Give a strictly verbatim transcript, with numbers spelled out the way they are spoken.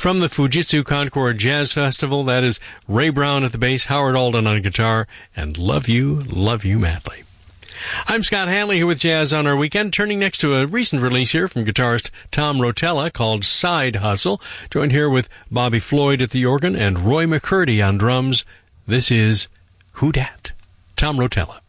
From the Fujitsu Concord Jazz Festival, that is Ray Brown at the bass, Howard Alden on guitar, and Love You, Love You Madly. I'm Scott Hanley here with Jazz on Our Weekend, turning next to a recent release here from guitarist Tom Rotella called Side Hustle, joined here with Bobby Floyd at the organ and Roy McCurdy on drums. This is Who Dat? Tom Rotella.